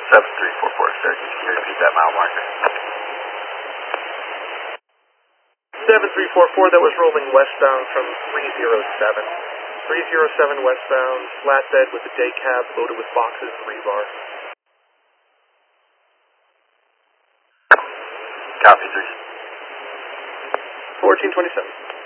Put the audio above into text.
7344, sir. Can you repeat that mile marker? 7344, that was rolling westbound from 307. 307 westbound, flatbed with a day cab loaded with boxes and rebar. Copy, 3. 1427.